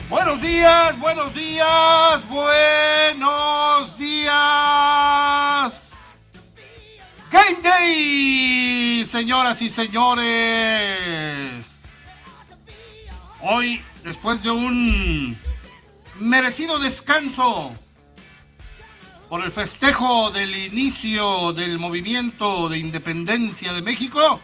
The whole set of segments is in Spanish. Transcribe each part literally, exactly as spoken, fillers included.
Buenos días, buenos días, buenos días. Game Day, señoras y señores. Hoy, después de un merecido descanso por el festejo del inicio del movimiento de independencia de México,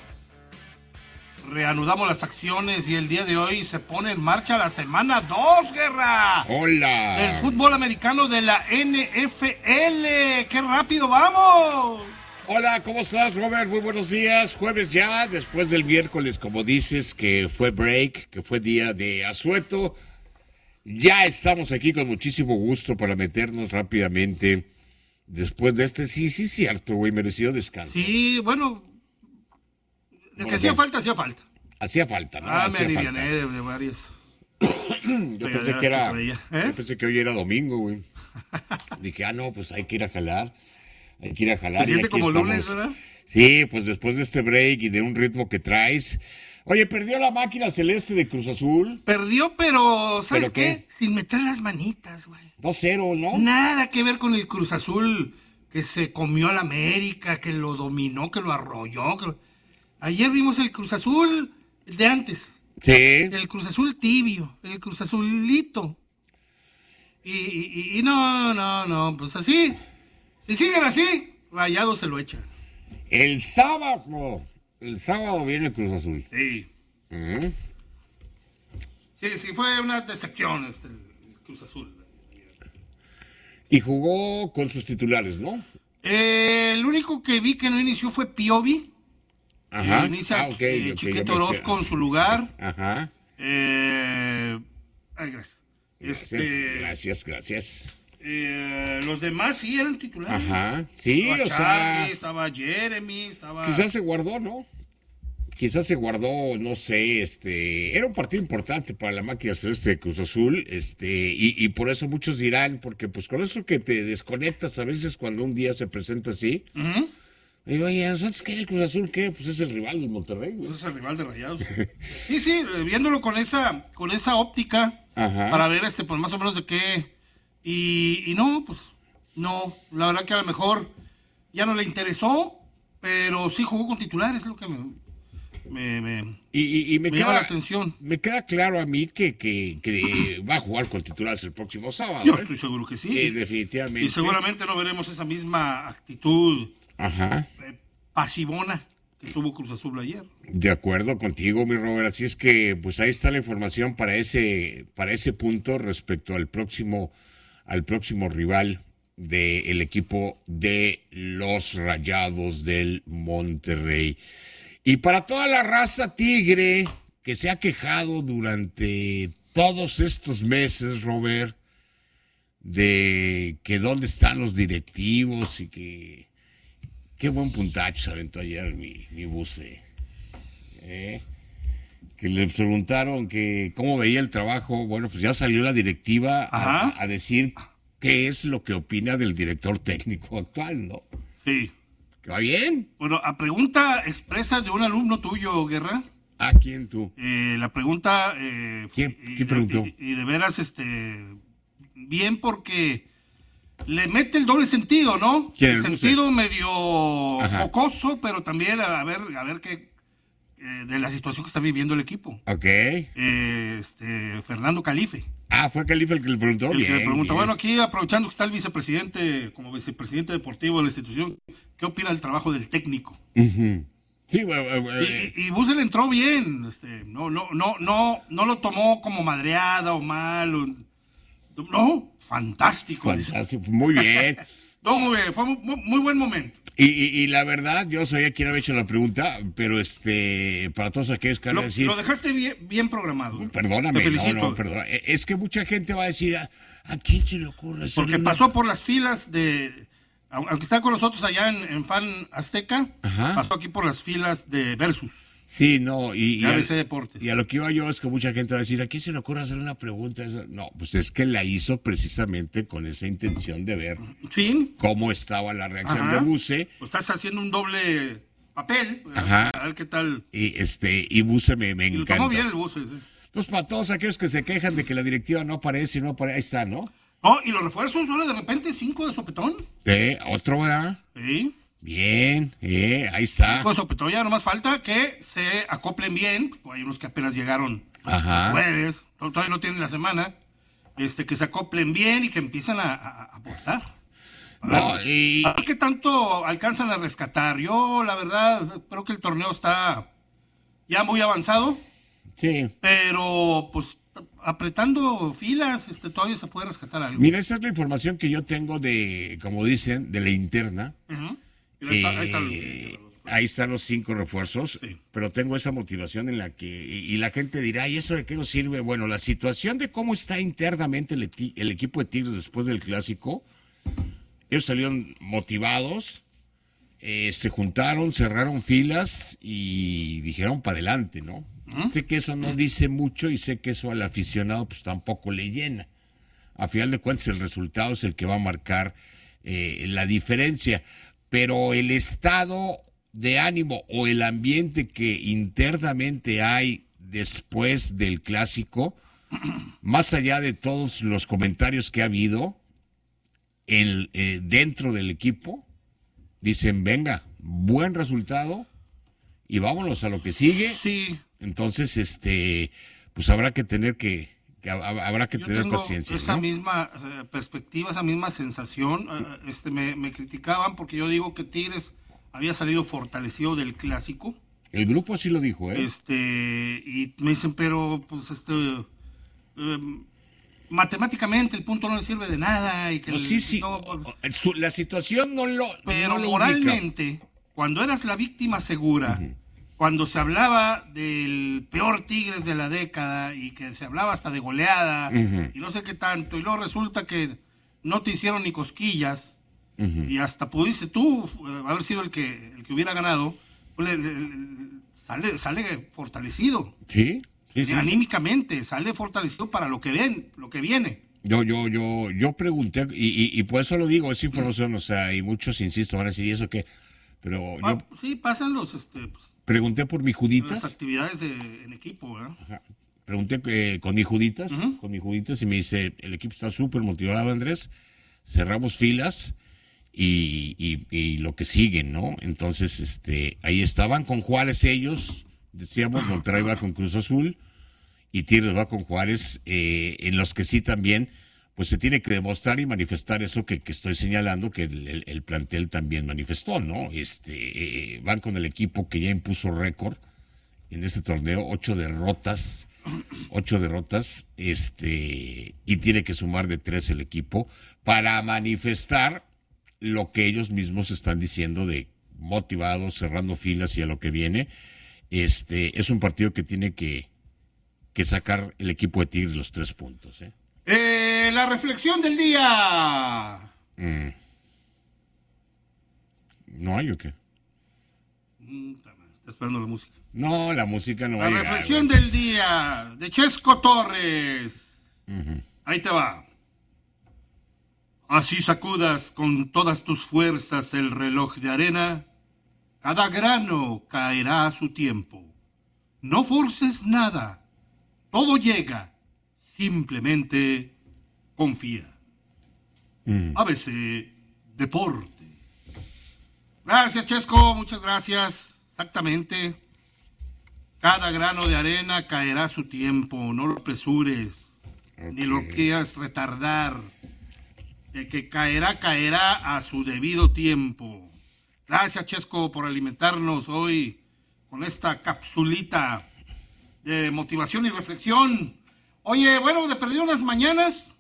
reanudamos las acciones y el día de hoy se pone en marcha la semana dos, Guerra. Hola. Del fútbol americano de la N F L. ¡Qué rápido vamos! Hola, ¿cómo estás, Robert? Muy buenos días. Jueves ya, después del miércoles, como dices, que fue break, que fue día de asueto. Ya estamos aquí con muchísimo gusto para meternos rápidamente después de este, sí, sí, cierto, güey, merecido descanso. Sí, bueno, de que Bueno, hacía pues, falta, hacía falta. Hacía falta, ¿no? Ah, me Hacía aliviané falta. de, de varias. Yo pensé que era, traía, ¿eh? yo pensé que hoy era domingo, güey. Dije, ah, no, pues hay que ir a jalar. Hay que ir a jalar. Se y siente aquí como estamos. lunes, ¿verdad? Sí, pues después de este break y de un ritmo que traes. Oye, perdió la máquina celeste de Cruz Azul. Perdió, pero, ¿sabes ¿Pero qué? qué? Sin meter las manitas, güey. dos cero, ¿no? Nada que ver con el Cruz Azul que se comió al América, que lo dominó, que lo arrolló. Que lo... Ayer vimos el Cruz Azul de antes. Sí. El Cruz Azul tibio, el Cruz Azulito. Y, y, y no, no, no, pues así. Si siguen así, Rayado se lo echa. El sábado, el sábado viene el Cruz Azul. Sí. Ujú. Sí, sí, fue una decepción este el Cruz Azul. Y jugó con sus titulares, ¿no? Eh, el único que vi que no inició fue Piovi. Ajá. Eh, inicia Ah, ok, eh, ok, Chiquito ya me Orozco en decía. su lugar. Ajá. Eh, ay, gracias. Gracias, Este, gracias, gracias. eh, los demás sí eran titulares. Ajá. Sí, Estaba o sea, Charlie, estaba Jeremy, estaba... quizás se guardó, ¿no? Quizás se guardó, no sé, este, era un partido importante para la máquina celeste de Cruz Azul, este, y, y por eso muchos dirán, porque pues con eso que te desconectas a veces cuando un día se presenta así, Ujú. digo, oye, ¿nosotros qué? ¿El Cruz Azul qué? Pues es el rival del Monterrey, güey. Ese es el rival de Rayados. Sí, sí, eh, viéndolo con esa, con esa óptica, Ajá. para ver este, pues más o menos de qué. Y, y no, pues, no, la verdad que a lo mejor ya no le interesó, pero sí jugó con titulares, es lo que me, me, me- Y, y- y me, me llama queda, la atención. me queda claro a mí que, que, que va a jugar con titulares el próximo sábado. Yo ¿eh? estoy seguro que sí. Eh, definitivamente. Y seguramente no veremos esa misma actitud Ajá. eh, pasivona que tuvo Cruz Azul ayer. De acuerdo contigo, mi Robert. Así es que, pues ahí está la información para ese, para ese punto respecto al próximo, al próximo rival del equipo de los Rayados del Monterrey. Y para toda la raza tigre que se ha quejado durante todos estos meses, Robert, de que dónde están los directivos y que qué buen puntacho se aventó ayer mi, mi buce. ¿Eh? Que le preguntaron que cómo veía el trabajo. Bueno, pues ya salió la directiva a, Ajá. a decir qué es lo que opina del director técnico actual, ¿no? Sí. Que va bien. Bueno, a pregunta expresa de un alumno tuyo, Guerra. ¿A quién tú? Eh, la pregunta... Eh, ¿Quién- y- quién preguntó? Y, y de veras, este... Bien porque le mete el doble sentido, ¿no? ¿Quién, El el Buse? sentido medio Ajá. jocoso, pero también a ver, a ver qué... eh, de la situación que está viviendo el equipo. Ok. Eh, este, Fernando Calife. Ah, fue Califa el que le preguntó. El bien, que le pregunta, bien. bueno, aquí aprovechando que está el vicepresidente, como vicepresidente deportivo de la institución, ¿qué opina del trabajo del técnico? Ujú. Sí, bueno, Y, bueno, y, y Buse le entró bien, este, no, no, no, no, no lo tomó como madreada o mal, o- no, fantástico. dice. fantástico, muy bien. No, muy bien, fue muy, muy buen momento. Y, y, y la verdad, yo sabía quién había hecho la pregunta, pero este, para todos aquellos que van Lo, a decir, lo dejaste bien, bien programado. perdóname, Te no, felicito. no, perdona. E- Es que mucha gente va a decir, ¿a, a quién se le ocurre hacer Porque una- pasó por las filas de, au- aunque está con nosotros allá en, en Fan Azteca, Ajá. pasó aquí por las filas de Versus, Sí, no, y, y, de a, A B C Deportes. y a lo que iba yo es que mucha gente va a decir, ¿a quién se le ocurre hacer una pregunta? Eso- No, pues es que la hizo precisamente con esa intención de ver Sí, cómo estaba la reacción Ajá. de Buse. pues estás haciendo un doble papel, ¿verdad? Ajá. A ver qué tal. Y este, y Buse me, me Y lo encanta. tomó bien el Buse, sí. Entonces, para todos aquellos que se quejan de que la directiva no aparece y no aparece, ahí está, ¿no? Oh, y los refuerzos, ahora de repente cinco de sopetón. Eh, otro, ¿verdad? Sí. Bien, eh, ahí está. Cinco de sopetón, ya nomás falta que se acoplen bien. Hay unos que apenas llegaron Ajá. jueves, todavía no tienen la semana. Este, que se acoplen bien y que empiecen a, a, a aportar. No, y... A ver qué tanto alcanzan a rescatar. Yo, la verdad, creo que el torneo está ya muy avanzado. Sí. Pero, pues, apretando filas, este, todavía se puede rescatar algo. Mira, esa es la información que yo tengo de, como dicen, de la interna. Uh-huh. Eh, Mira, ahí, está, ahí, está los, ahí están los cinco refuerzos, sí. Pero tengo esa motivación en la que, y, y la gente dirá, ¿y eso de qué nos sirve? Bueno, la situación de cómo está internamente el, el equipo de Tigres después del Clásico, ellos salieron motivados, eh, se juntaron, cerraron filas y dijeron para adelante, ¿no? ¿Mm? Sé que eso no dice mucho y sé que eso al aficionado pues tampoco le llena. A final de cuentas el resultado es el que va a marcar eh, la diferencia, pero el estado de ánimo o el ambiente que internamente hay después del Clásico, más allá de todos los comentarios que ha habido el, eh, dentro del equipo, dicen, venga, buen resultado y vámonos a lo que sigue. Sí. Entonces, este, pues habrá que tener que, que habrá que Yo tener tengo paciencia, esa ¿no? misma eh, perspectiva, esa misma sensación. Eh, este, me, me criticaban porque yo digo que Tigres había salido fortalecido del Clásico. El grupo sí lo dijo, ¿eh? Este, y me dicen, pero, pues, este, eh, matemáticamente el punto no le sirve de nada. Y que no, el, sí, sí. no, pues, Su, la situación no lo Pero no lo moralmente, ubica. Cuando eras la víctima segura, uh-huh. Cuando se hablaba del peor Tigres de la década y que se hablaba hasta de goleada uh-huh. y no sé qué tanto, y luego resulta que no te hicieron ni cosquillas uh-huh. y hasta pudiste tú eh, haber sido el que el que hubiera ganado, pues, le, le, le, sale, sale fortalecido. Sí, sí, sí. Anímicamente, sale fortalecido para lo que ven, lo que viene. Yo, yo, yo, yo pregunté, y, y, y por eso lo digo, es información, o sea, y muchos insisto, van a decir, ¿y eso qué? Pero ah, yo... Sí, pasan los... Este, pues, pregunté por mi Juditas. Las actividades de, en equipo, ¿verdad? Ajá. Pregunté eh, con mi Juditas, uh-huh. con mi Juditas, y me dice, el equipo está súper motivado, Andrés, cerramos filas y, y, y lo que siguen, ¿no? Entonces, este, ahí estaban con Juárez ellos, decíamos, Monterrey va con Cruz Azul, y Tigres va con Juárez, eh, en los que sí también, pues se tiene que demostrar y manifestar eso que, que estoy señalando, que el, el, el plantel también manifestó, ¿no? Este, eh, van con el equipo que ya impuso récord en este torneo, ocho derrotas, ocho derrotas, este, y tiene que sumar de tres el equipo para manifestar lo que ellos mismos están diciendo de motivados, cerrando filas y a lo que viene. Este, es un partido que tiene que, que sacar el equipo de Tigres los tres puntos, ¿eh? Eh, la reflexión del día. Mm. ¿No hay o qué? Mm, está esperando la música. No, la música no va a La llegar. La reflexión del día de Chesco Torres. Uh-huh. Ahí te va. Así sacudas con todas tus fuerzas el reloj de arena, cada grano caerá a su tiempo. No forces nada, todo llega. Simplemente confía. Mm. A veces, deporte. Gracias, Chesco, muchas gracias. Exactamente. Cada grano de arena caerá a su tiempo. No lo apresures, okay. Ni lo quieras retardar. De que caerá, caerá a su debido tiempo. Gracias, Chesco, por alimentarnos hoy con esta capsulita de motivación y reflexión. Oye, bueno, de perdido unas mañanas.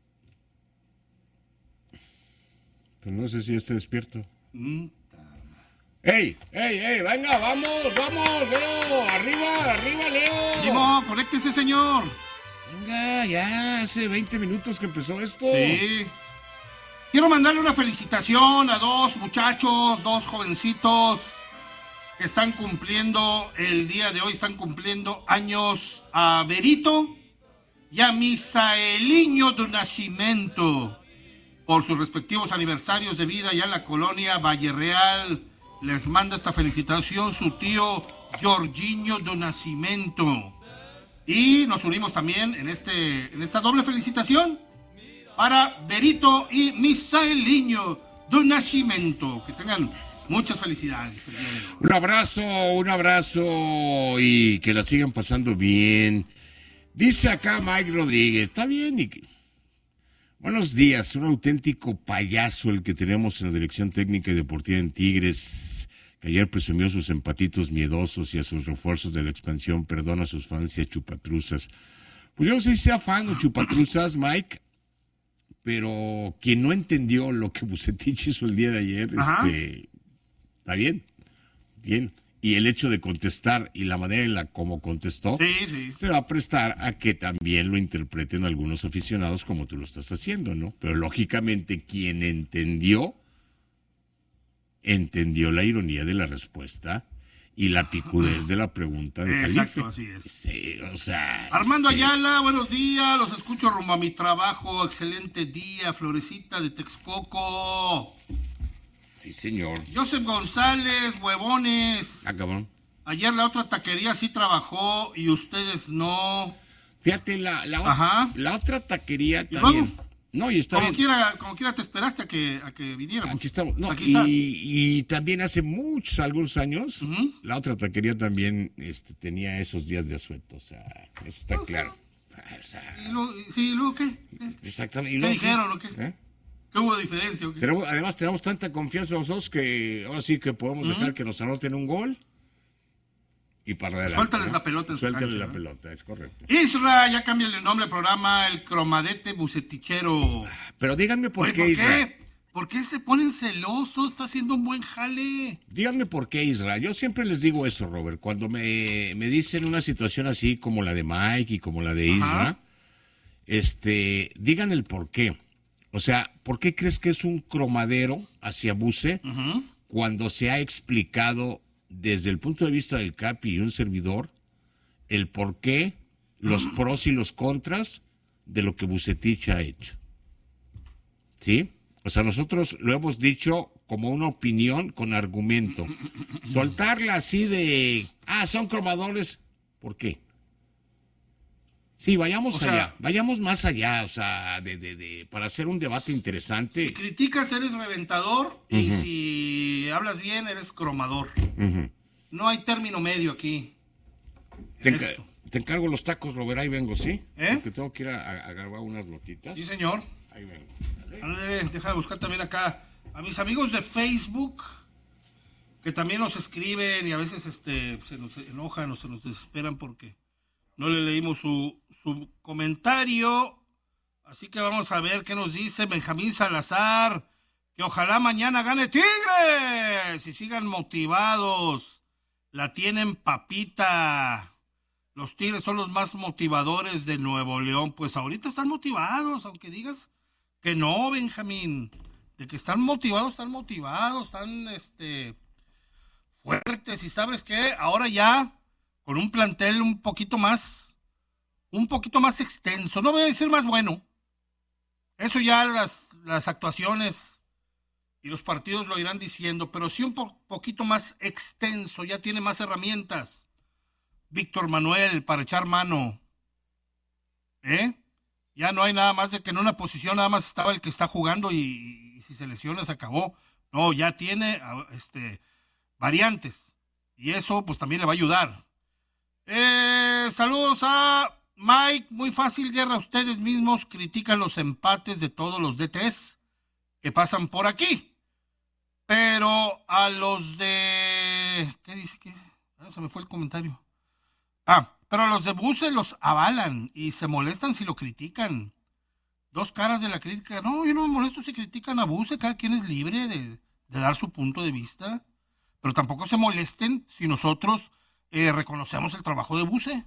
Pues no sé si esté despierto. Mm. ¡Ey! ¡Ey, ey! ¡Venga, vamos, vamos, Leo! ¡Arriba, arriba, Leo! ¡Dimo, conéctese, señor! Venga, ya hace veinte minutos que empezó esto. Sí. Quiero mandarle una felicitación a dos muchachos, dos jovencitos que están cumpliendo el día de hoy, están cumpliendo años, a Berito y a Misaeliño do Nascimento, por sus respectivos aniversarios de vida allá en la colonia Valle Real. Les manda esta felicitación su tío Jorginho do Nascimento. Y nos unimos también en, este, en esta doble felicitación para Berito y Misaeliño do Nascimento. Que tengan muchas felicidades el día de hoy. Un abrazo, un abrazo y que la sigan pasando bien. Dice acá Mike Rodríguez, está bien. Y que... Buenos días, un auténtico payaso el que tenemos en la dirección técnica y deportiva en Tigres, que ayer presumió sus empatitos miedosos y a sus refuerzos de la expansión, perdona a sus fans y a chupatruzas. Pues yo no sé si sea fan o chupatruzas, Mike, pero quien no entendió lo que Vucetich hizo el día de ayer, Ajá. este, está bien, bien. Y el hecho de contestar y la manera en la como contestó, sí, sí. se va a prestar a que también lo interpreten algunos aficionados como tú lo estás haciendo, ¿no? Pero lógicamente quien entendió, entendió la ironía de la respuesta y la picudez de la pregunta de Calife. Exacto, así es. Sí, o sea... Armando este... Ayala, buenos días, los escucho rumbo a mi trabajo, excelente día, Florecita de Texcoco. Sí, señor. Joseph González, huevones. Ah, cabrón. Ayer la otra taquería sí trabajó y ustedes no. Fíjate, la, la, Ajá. la otra taquería ¿Y también... luego? No, y está como bien. quiera, como quiera te esperaste a que, a que viniéramos. Aquí estamos. No, Aquí y, está. y también hace muchos, algunos años, Uh-huh. la otra taquería también este, tenía esos días de asueto. O sea, eso está o sea, claro. O sea, ¿Y luego, sí, ¿y luego qué? ¿Qué, exactamente. ¿Qué luego, dijeron o qué? ¿eh? ¿Qué hubo diferencia o qué? Tenemos, además, tenemos tanta confianza nosotros que ahora sí que podemos Uh-huh. dejar que nos anoten un gol y para adelante. Suéltales ¿no? la pelota en su Suéltales cancha, la ¿no? pelota, es correcto. Isra, ya cámbiale el nombre al programa, el cromadete bucetichero. Pero díganme por Oye, qué, ¿por Isra. qué? ¿Por qué se ponen celosos? Está haciendo un buen jale. Díganme por qué, Isra. Yo siempre les digo eso, Robert. Cuando me, me dicen una situación así como la de Mike y como la de Isra, Ajá. este, digan el por qué. O sea, ¿por qué crees que es un cromadero hacia Buce Uh-huh. cuando se ha explicado desde el punto de vista del Capi y un servidor el por qué, los pros y los contras de lo que Vucetich ha hecho? ¿Sí? O sea, nosotros lo hemos dicho como una opinión con argumento. Soltarla así de, ah, son cromadores, ¿por qué? Sí, vayamos O sea, allá, vayamos más allá, o sea, de, de, de, para hacer un debate interesante. Si criticas, eres reventador, y Ujú. si hablas bien, eres cromador. Uh-huh. No hay término medio aquí. Te, en enca- esto. te encargo los tacos, lo verá, ahí vengo, ¿sí? ¿Eh? Porque tengo que ir a, a, a grabar unas lotitas. Sí, señor. Ahí vengo. Ándale, deja de buscar también acá a mis amigos de Facebook, que también nos escriben y a veces este se nos enojan o se nos desesperan porque no le leímos su, su comentario. Así que vamos a ver qué nos dice Benjamín Salazar, que ojalá mañana gane Tigres y sigan motivados. La tienen papita. Los Tigres son los más motivadores de Nuevo León. Pues ahorita están motivados, aunque digas que no, Benjamín. De que están motivados, están motivados, están este fuertes. Y ¿sabes qué? Ahora ya con un plantel un poquito más, un poquito más extenso. No voy a decir más bueno. Eso ya las, las actuaciones y los partidos lo irán diciendo, pero sí un po- poquito más extenso. Ya tiene más herramientas. Víctor Manuel para echar mano. ¿Eh? Ya no hay nada más de que en una posición nada más estaba el que está jugando y, y si se lesiona se acabó. No, ya tiene este, variantes. Y eso pues también le va a ayudar. Eh, saludos a Mike. Muy fácil, Guerra. Ustedes mismos critican los empates de todos los D Ts que pasan por aquí. Pero a los de... ¿Qué dice? ¿Qué dice? Ah, se me fue el comentario. Ah, pero los de Buce los avalan y se molestan si lo critican. Dos caras de la crítica. No, yo no me molesto si critican a Buce. Cada quien es libre de, de dar su punto de vista. Pero tampoco se molesten si nosotros eh, reconocemos el trabajo de Buce.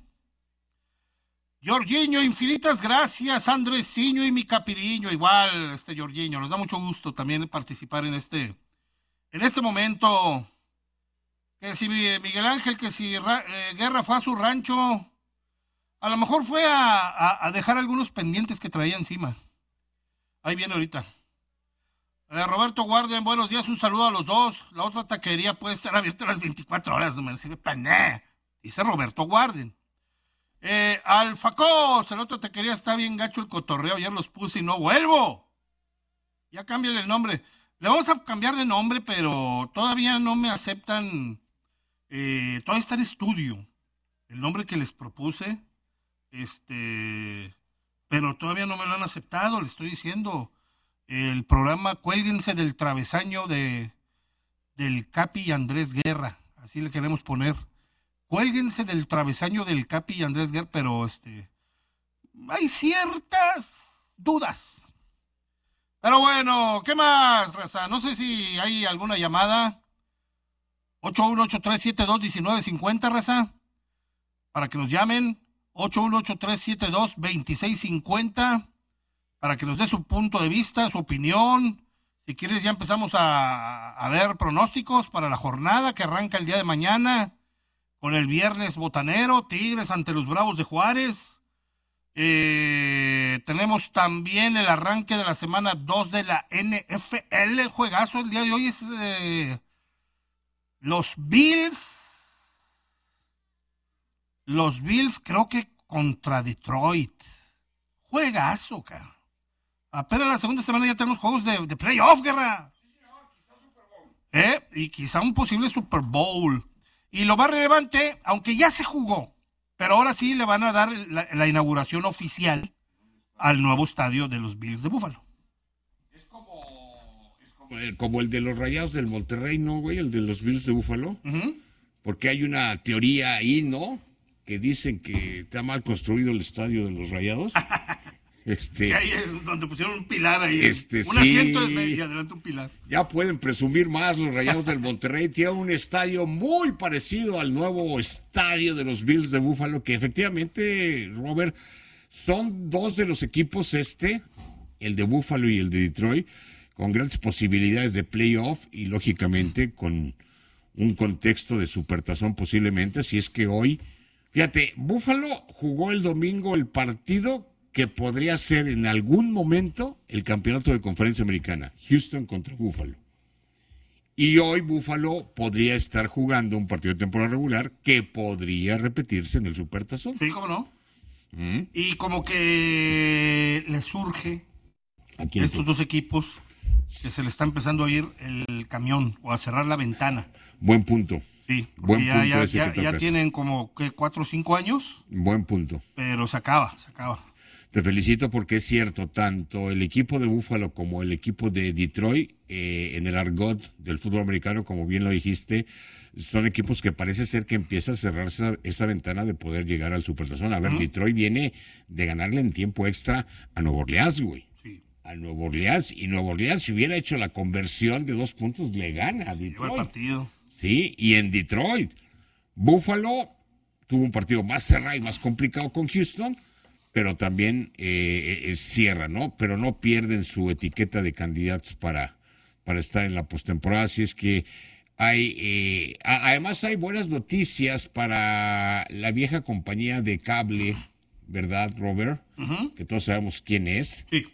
Jorginho, infinitas gracias. Andresiño y mi Capiriño. Igual, este Jorginho. Nos da mucho gusto también participar en este, en este momento. Que si Miguel Ángel, que si eh, Guerra fue a su rancho, a lo mejor fue a, a, a dejar algunos pendientes que traía encima. Ahí viene ahorita. Eh, Roberto Guarden, buenos días, un saludo a los dos. La otra taquería puede estar abierta a las veinticuatro horas, no me sirve para nada. Dice Roberto Guarden. Eh, Alfacos, el otro te quería, está bien gacho el cotorreo, ayer los puse y no vuelvo. Ya cámbiale el nombre. Le vamos a cambiar de nombre, pero todavía no me aceptan. Eh, todavía está en estudio el nombre que les propuse. Este, pero todavía no me lo han aceptado, le estoy diciendo. El programa Cuélguense del Travesaño de del Capi y Andrés Guerra, así le queremos poner. Cuélguense del Travesaño del Capi y Andrés Guerra, pero este, hay ciertas dudas. Pero bueno, ¿qué más, raza? No sé si hay alguna llamada. ocho uno ocho tres siete dos uno nueve cinco cero, raza, para que nos llamen. ocho uno ocho tres siete dos dos seis cinco cero, para que nos dé su punto de vista, su opinión. Si quieres ya empezamos a, a ver pronósticos para la jornada que arranca el día de mañana, con el viernes botanero, Tigres ante los Bravos de Juárez. Eh, tenemos también el arranque de la semana dos de la N F L, el juegazo el día de hoy es eh, los Bills, los Bills creo que contra Detroit, juegazo, cara. Apenas la segunda semana ya tenemos juegos de, de playoff, guerra. Sí, señor, quizá Super Bowl. ¿Eh? Y quizá un posible Super Bowl. Y lo más relevante, aunque ya se jugó, pero ahora sí le van a dar la, la inauguración oficial al nuevo estadio de los Bills de Buffalo. Es como, es como, el, como el de los Rayados del Monterrey, ¿no, güey? El de los Bills de Buffalo. Uh-huh. Porque hay una teoría ahí, ¿no? Que dicen que está mal construido el estadio de los Rayados. Este, y ahí es donde pusieron un pilar ahí. Este, un sí, asiento y adelante un pilar. Ya pueden presumir más los Rayados del Monterrey. Tiene un estadio muy parecido al nuevo estadio de los Bills de Buffalo, que efectivamente, Robert, son dos de los equipos, este, el de Buffalo y el de Detroit, con grandes posibilidades de playoff y lógicamente con un contexto de supertazón posiblemente, si es que hoy, fíjate, Buffalo jugó el domingo el partido que podría ser en algún momento el campeonato de conferencia americana, Houston contra Buffalo. Y hoy Buffalo podría estar jugando un partido de temporada regular que podría repetirse en el Supertazón. Sí, ¿cómo no? ¿Mm? Y como que le surge a estos te... dos equipos que se le está empezando a ir el camión o a cerrar la ventana. Buen punto. Sí, buen ya, punto ya, ese ya, que ya tienen como ¿qué, cuatro o cinco años. Buen punto. Pero se acaba, se acaba. Te felicito porque es cierto, tanto el equipo de Buffalo como el equipo de Detroit, eh, en el argot del fútbol americano, como bien lo dijiste, son equipos que parece ser que empieza a cerrarse esa, esa ventana de poder llegar al Supertazón. A ver, uh-huh. Detroit viene de ganarle en tiempo extra a Nueva Orleans, güey. Sí. A Nueva Orleans, y Nueva Orleans, si hubiera hecho la conversión de dos puntos, le gana a Detroit. Lleva el partido. Sí, y en Detroit, Buffalo tuvo un partido más cerrado y más complicado con Houston, pero también eh, eh, cierra, ¿no? Pero no pierden su etiqueta de candidatos para, para estar en la postemporada. Así es que hay, eh, a, además hay buenas noticias para la vieja compañía de cable, ¿verdad, Robert? Uh-huh. Que todos sabemos quién es. Sí.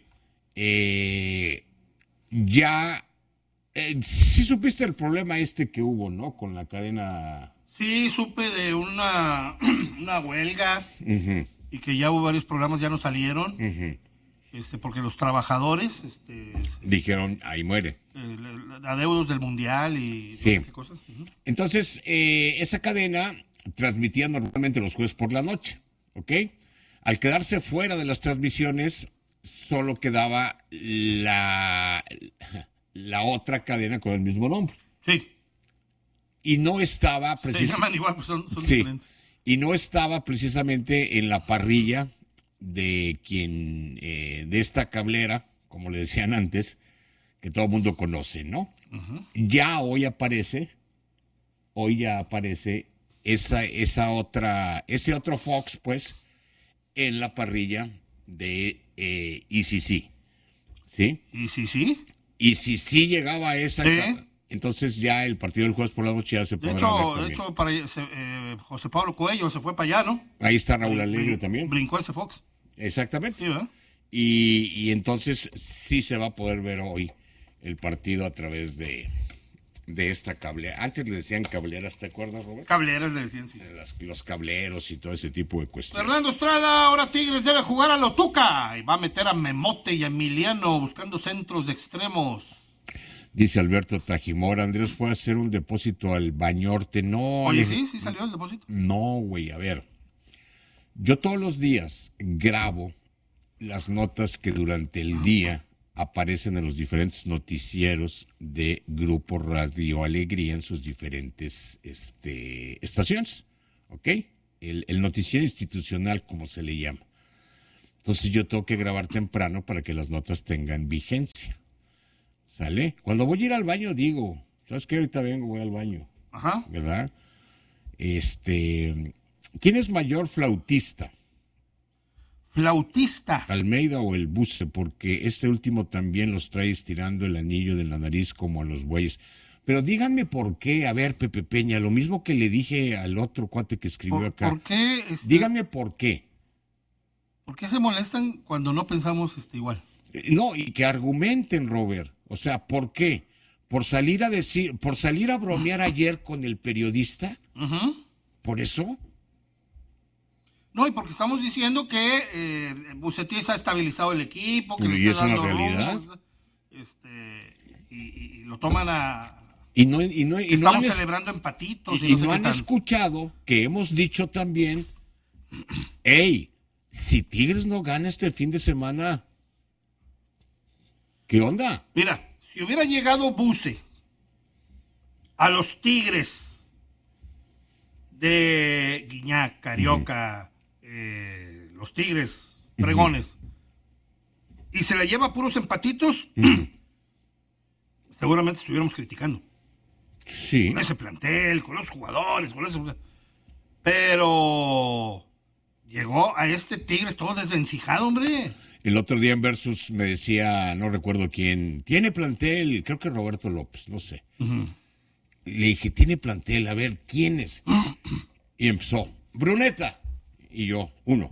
Eh, ya, eh, sí supiste el problema este que hubo, ¿no? Con la cadena. Sí, supe de una, una huelga. Uh-huh. Y que ya hubo varios programas, ya no salieron, uh-huh. este, porque los trabajadores este, dijeron, ahí muere. Eh, adeudos del Mundial y sí. no sé qué cosas. Uh-huh. Entonces, eh, esa cadena transmitía normalmente los jueves por la noche, ¿ok? Al quedarse fuera de las transmisiones, solo quedaba la, la otra cadena con el mismo nombre. Sí. Y no estaba precisamente... Se llaman igual, pues son, son sí. diferentes. Y no estaba precisamente en la parrilla de quien, eh, de esta cablera, como le decían antes, que todo el mundo conoce, ¿no? Uh-huh. Ya hoy aparece, hoy ya aparece esa, esa otra, ese otro Fox, pues, en la parrilla de eh, E C C, ¿sí? ¿E C C? Y si sí llegaba a esa... ¿Sí? Ca- Entonces ya el partido del jueves por la noche ya se podrá De hecho, ver de hecho para, se, eh, José Pablo Coello se fue para allá, ¿no? Ahí está Raúl Alegre Brin- también. Brincó ese Fox. Exactamente. Sí, ¿verdad? Y, y entonces sí se va a poder ver hoy el partido a través de, de esta cablera. Antes le decían cableras, ¿te acuerdas, Robert? Cableras le decían, sí. Las, los cableros y todo ese tipo de cuestiones. Fernando Estrada, ahora Tigres debe jugar a lo Tuca y va a meter a Memote y a Emiliano buscando centros de extremos. Dice Alberto Tajimora, Andrés fue a hacer un depósito al Bañorte. No. Oye, le... sí, sí salió el depósito. No, güey, a ver. Yo todos los días grabo las notas que durante el día aparecen en los diferentes noticieros de Grupo Radio Alegría en sus diferentes este, estaciones, ¿ok? El, el noticiero institucional, como se le llama. Entonces yo tengo que grabar temprano para que las notas tengan vigencia, ¿sale? Cuando voy a ir al baño digo, ¿sabes qué? Ahorita vengo, voy al baño, Ajá. ¿verdad? Este, ¿quién es mayor flautista? Flautista. Almeida o el Buce, porque este último también los trae estirando el anillo de la nariz como a los bueyes. Pero díganme por qué, a ver, Pepe Peña, lo mismo que le dije al otro cuate que escribió ¿Por, acá. ¿Por qué? Este, díganme por qué. ¿Por qué se molestan cuando no pensamos este, igual? No, y que argumenten, Robert. O sea, ¿por qué? ¿Por salir a decir, por salir a bromear ayer con el periodista? Uh-huh. ¿Por eso? No, y porque estamos diciendo que eh, Bucetich ha estabilizado el equipo, que ¿Y le es está una dando realidad? rumbos, este, y, y lo toman a... Y no, y no, y no estamos han, celebrando empatitos. y, Y, y no, sé no qué han tanto. escuchado que hemos dicho también, hey, si Tigres no gana este fin de semana, ¿qué onda? Mira, si hubiera llegado Buce a los Tigres de Guiñac, Carioca, uh-huh. eh, los Tigres, Pregones, uh-huh. y se le lleva puros empatitos, uh-huh. seguramente estuviéramos criticando. Sí. Con ese plantel, con los jugadores, con eso. Pero llegó a este Tigres todo desvencijado, hombre. El otro día en Versus me decía, no recuerdo quién, tiene plantel, creo que Roberto López, no sé. Uh-huh. Le dije, tiene plantel, a ver, ¿quién es? Uh-huh. Y empezó, Bruneta. Y yo, uno.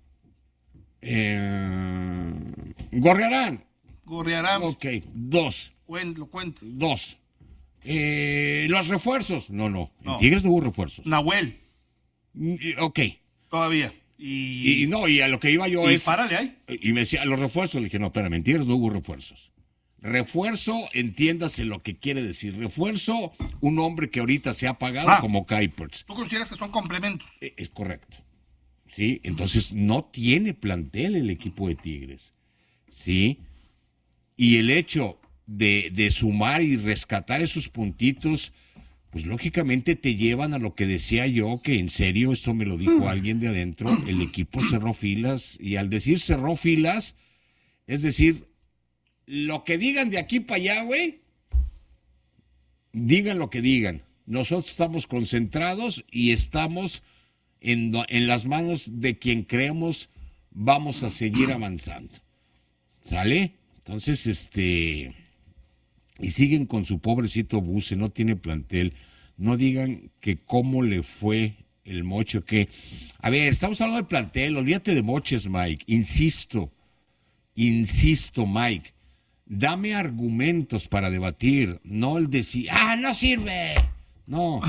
Eh, Gorriarán. Gorriarán. Ok, dos. Lo cuento. Dos. Eh, los refuerzos. No, no, en no. Tigres no hubo refuerzos. Nahuel. Ok. Todavía. Y, y no, y a lo que iba yo y es... párale ahí. Y me decía, los refuerzos, le dije, no, espérame, en Tigres no hubo refuerzos. Refuerzo, entiéndase lo que quiere decir. Refuerzo, un hombre que ahorita se ha pagado ah, como Kuipers. ¿Tú consideras que son complementos? Es correcto. Sí, entonces no tiene plantel el equipo de Tigres. Sí. Y el hecho de, de sumar y rescatar esos puntitos, pues lógicamente te llevan a lo que decía yo, que en serio, esto me lo dijo alguien de adentro, el equipo cerró filas, y al decir cerró filas, es decir, lo que digan de aquí para allá, güey, digan lo que digan. Nosotros estamos concentrados y estamos en, en las manos de quien creemos vamos a seguir avanzando. ¿Sale? Entonces, este... y siguen con su pobrecito Buce, no tiene plantel. No digan que cómo le fue el mocho, que... A ver, estamos hablando de plantel, olvídate de moches, Mike. Insisto, insisto, Mike. Dame argumentos para debatir, no el decir, ¡ah, no sirve! No.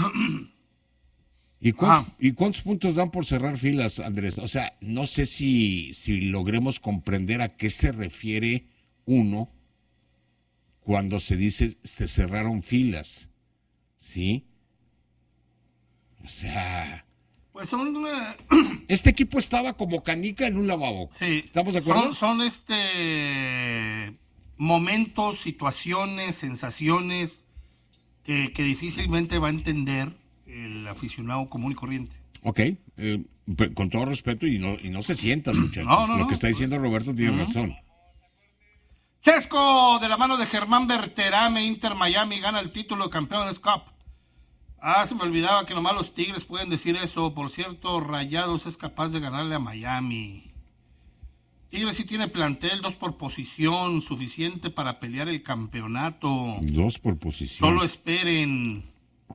¿Y cuántos, ah. ¿Y cuántos puntos dan por cerrar filas, Andrés? O sea, no sé si, si logremos comprender a qué se refiere uno cuando se dice se cerraron filas, ¿sí? O sea... Pues son... Una... Este equipo estaba como canica en un lavabo. Sí. ¿Estamos de acuerdo? Son, son este... momentos, situaciones, sensaciones que, que difícilmente va a entender el aficionado común y corriente. Ok, eh, con todo respeto, y no, y no se sientan, muchachos. No, no, Lo no, que está diciendo pues, Roberto tiene uh-huh. razón. Chesco, de la mano de Germán Berterame, Inter Miami gana el título de Campeones Cup. Ah, se me olvidaba que nomás los Tigres pueden decir eso. Por cierto, Rayados es capaz de ganarle a Miami. Tigres sí tiene plantel, dos por posición, suficiente para pelear el campeonato. Dos por posición. Solo esperen.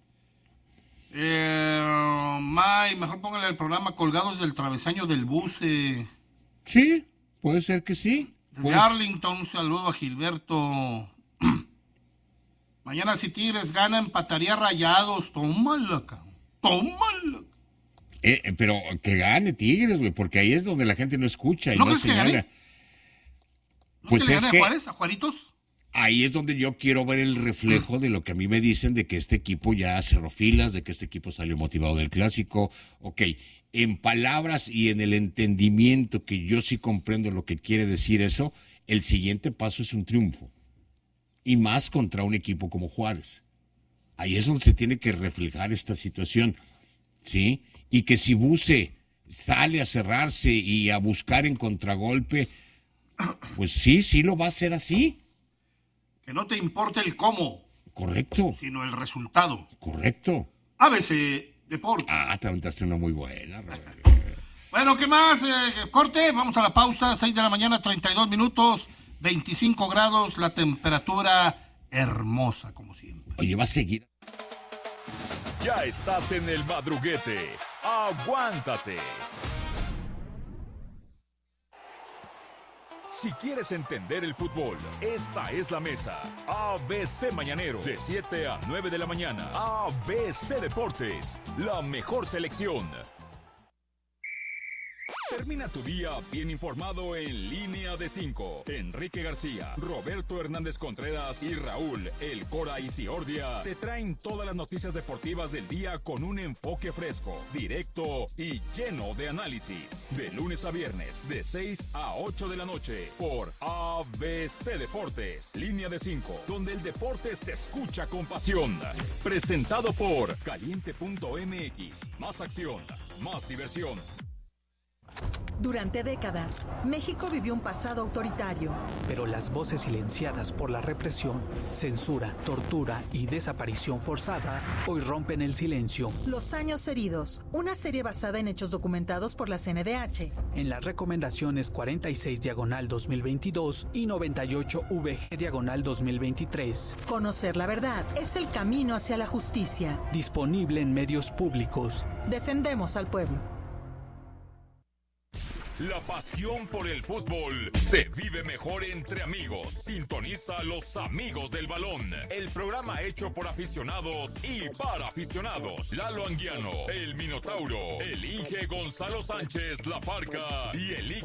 Eh, May, mejor pónganle el programa Colgados del Travesaño del Buce. Sí, puede ser que sí. Desde pues... Arlington, un saludo a Gilberto. Mañana si Tigres gana, empataría Rayados. Tómala, cabrón. Tómala. Eh, eh, pero que gane Tigres, güey, porque ahí es donde la gente no escucha y ¿No no, crees que señala. gane? ¿No Pues que le es gane que a Juárez, a Juaritos? ahí es donde yo quiero ver el reflejo de lo que a mí me dicen de que este equipo ya cerró filas, de que este equipo salió motivado del clásico. Ok, en palabras y en el entendimiento que yo sí comprendo lo que quiere decir eso, el siguiente paso es un triunfo. Y más contra un equipo como Juárez. Ahí es donde se tiene que reflejar esta situación, ¿sí? Y que si Buse sale a cerrarse y a buscar en contragolpe, pues sí, sí lo va a hacer así. Que no te importe el cómo. Correcto. Sino el resultado. Correcto. A B C Deportes. Ah, te aventaste una muy buena, Robert. Bueno, ¿qué más? Eh, corte, vamos a la pausa, seis de la mañana, treinta y dos minutos, veinticinco grados, la temperatura hermosa, como siempre. Oye, va a seguir. Ya estás en el madruguete. Aguántate. Si quieres entender el fútbol, esta es la mesa. A B C Mañanero, de siete a nueve de la mañana. A B C Deportes, la mejor selección. Termina tu día bien informado en Línea de cinco. Enrique García, Roberto Hernández Contreras y Raúl El Cora Isiordia te traen todas las noticias deportivas del día con un enfoque fresco, directo y lleno de análisis. De lunes a viernes, de seis a ocho de la noche, por A B C Deportes. Línea de cinco, donde el deporte se escucha con pasión. Presentado por Caliente punto M X. Más acción, más diversión. Durante décadas, México vivió un pasado autoritario. Pero las voces silenciadas por la represión, censura, tortura y desaparición forzada hoy rompen el silencio. Los años heridos, una serie basada en hechos documentados por la C N D H. En las recomendaciones cuarenta y seis diagonal dos mil veintidós y noventa y ocho V G diagonal dos mil veintitrés. Conocer la verdad es el camino hacia la justicia. Disponible en medios públicos. Defendemos al pueblo. La pasión por el fútbol se vive mejor entre amigos. Sintoniza a Los Amigos del Balón, el programa hecho por aficionados y para aficionados. Lalo Anguiano, el Minotauro, el Inge Gonzalo Sánchez La Parca y el